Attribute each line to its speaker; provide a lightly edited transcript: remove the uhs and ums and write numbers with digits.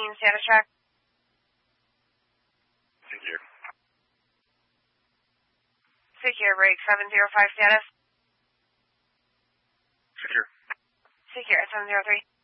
Speaker 1: status check.
Speaker 2: Secure.
Speaker 1: Secure, break 705 status.
Speaker 2: Secure.
Speaker 1: Secure, 703.